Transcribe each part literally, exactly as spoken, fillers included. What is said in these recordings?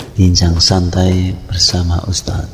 Bincang Santai bersama Ustadz.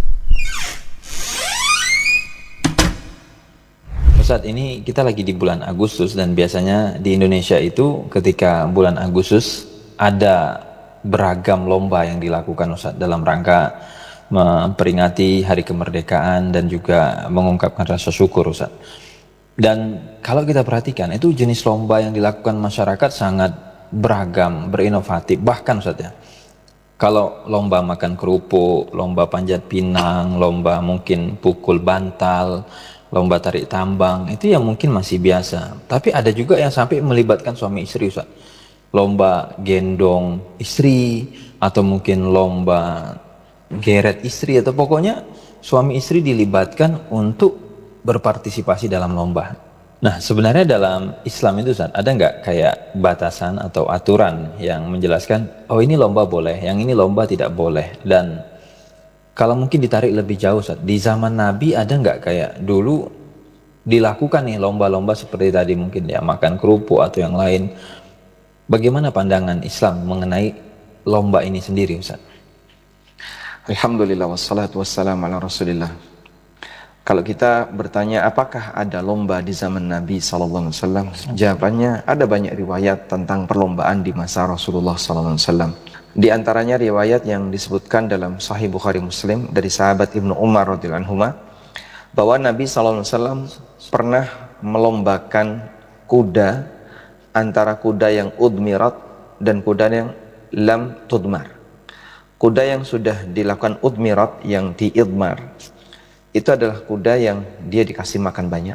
Ustadz, ini kita lagi di bulan Agustus dan biasanya di Indonesia itu ketika bulan Agustus ada beragam lomba yang dilakukan Ustadz dalam rangka memperingati hari kemerdekaan dan juga mengungkapkan rasa syukur Ustadz. Dan kalau kita perhatikan itu jenis lomba yang dilakukan masyarakat sangat beragam, berinovatif. Bahkan Ustadz ya, kalau lomba makan kerupuk, lomba panjat pinang, lomba mungkin pukul bantal, lomba tarik tambang, itu yang mungkin masih biasa. Tapi ada juga yang sampai melibatkan suami istri Ustaz. Lomba gendong istri, atau mungkin lomba geret istri, atau pokoknya suami istri dilibatkan untuk berpartisipasi dalam lomba. Nah sebenarnya dalam Islam itu Ustaz, ada nggak kayak batasan atau aturan yang menjelaskan, oh ini lomba boleh, yang ini lomba tidak boleh. Dan kalau mungkin ditarik lebih jauh Ustaz, di zaman Nabi ada nggak kayak dulu dilakukan nih lomba-lomba seperti tadi mungkin ya, makan kerupuk atau yang lain. Bagaimana pandangan Islam mengenai lomba ini sendiri Ustaz? Alhamdulillah wassalatu wassalamu ala rasulillah. Kalau kita bertanya apakah ada lomba di zaman Nabi shallallahu alaihi wasallam, jawabannya ada banyak riwayat tentang perlombaan di masa Rasulullah shallallahu alaihi wasallam. Di antaranya riwayat yang disebutkan dalam Sahih Bukhari Muslim dari sahabat Ibnu Umar radhiyallahu anhu bahwa Nabi shallallahu alaihi wasallam pernah melombakan kuda antara kuda yang udmirat dan kuda yang lam tudmar. Kuda yang sudah dilakukan udmirat, yang diidmar, itu adalah kuda yang dia dikasih makan banyak,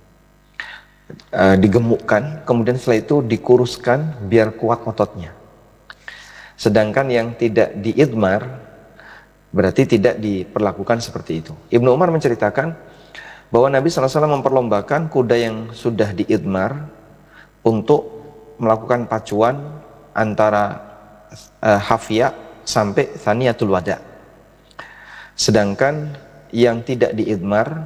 uh, digemukkan, kemudian setelah itu dikuruskan biar kuat ototnya. Sedangkan yang tidak diidmar berarti tidak diperlakukan seperti itu. Ibnu Umar menceritakan bahwa Nabi shallallahu alaihi wasallam memperlombakan kuda yang sudah diidmar untuk melakukan pacuan antara uh, hafiyah sampai thaniyatul wada. Sedangkan yang tidak diidmar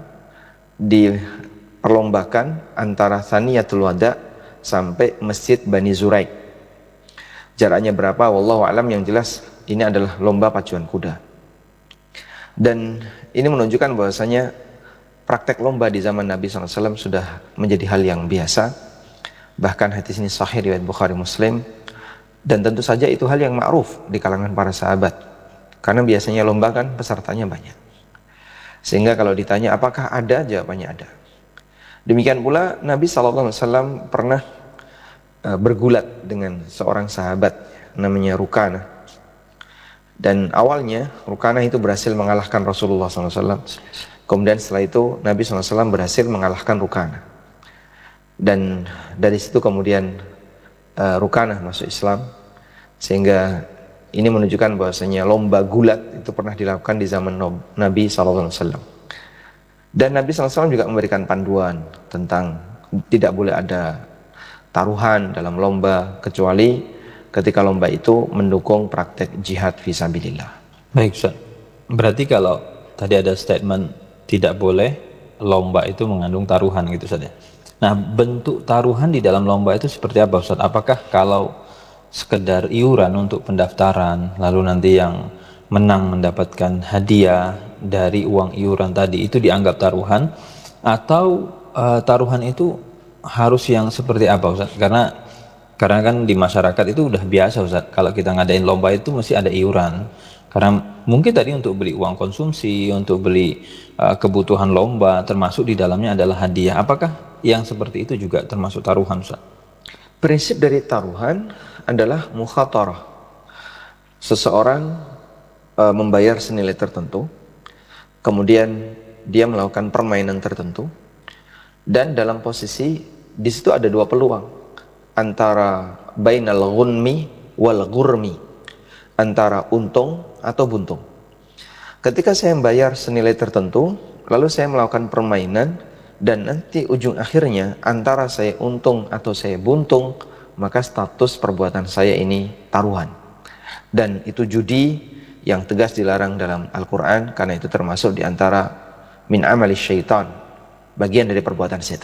diperlombakan antara thaniyatul wada sampai Masjid Bani Zuraik. Jaraknya berapa wallahu alam, yang jelas ini adalah lomba pacuan kuda. Dan ini menunjukkan bahwasanya praktek lomba di zaman Nabi shallallahu alaihi wasallam sudah menjadi hal yang biasa. Bahkan hadis ini sahih riwayat Bukhari Muslim, dan tentu saja itu hal yang ma'ruf di kalangan para sahabat, karena biasanya lomba kan pesertanya banyak. Sehingga kalau ditanya apakah ada, jawabannya ada. Demikian pula Nabi shallallahu alaihi wasallam pernah uh, bergulat dengan seorang sahabat namanya Rukanah. Dan awalnya Rukanah itu berhasil mengalahkan Rasulullah shallallahu alaihi wasallam. Kemudian setelah itu Nabi shallallahu alaihi wasallam berhasil mengalahkan Rukanah. Dan dari situ kemudian uh, Rukanah masuk Islam. Sehingga ini menunjukkan bahwasanya lomba gulat itu pernah dilakukan di zaman Nabi shallallahu alaihi wasallam. Dan Nabi shallallahu alaihi wasallam juga memberikan panduan tentang tidak boleh ada taruhan dalam lomba, kecuali ketika lomba itu mendukung praktek jihad fisabilillah. Baik Ustaz, berarti kalau tadi ada statement tidak boleh lomba itu mengandung taruhan gitu Ustaz ya. Nah bentuk taruhan di dalam lomba itu seperti apa Ustaz? Apakah kalau sekedar iuran untuk pendaftaran, lalu nanti yang menang mendapatkan hadiah dari uang iuran tadi, itu dianggap taruhan, atau uh, taruhan itu harus yang seperti apa Ustaz? Karena karena kan di masyarakat itu udah biasa Ustaz, kalau kita ngadain lomba itu mesti ada iuran. Karena mungkin tadi untuk beli uang konsumsi, untuk beli uh, kebutuhan lomba, termasuk di dalamnya adalah hadiah. Apakah yang seperti itu juga termasuk taruhan Ustaz? Prinsip dari taruhan adalah mukhatarah. Seseorang e, membayar senilai tertentu, kemudian dia melakukan permainan tertentu, dan dalam posisi di situ ada dua peluang antara bainal ghunmi wal ghurmi, antara untung atau buntung. Ketika saya membayar senilai tertentu, lalu saya melakukan permainan, dan nanti ujung akhirnya antara saya untung atau saya buntung, maka status perbuatan saya ini taruhan. Dan itu judi yang tegas dilarang dalam Al-Quran, karena itu termasuk diantara min amali syaitan, bagian dari perbuatan setan.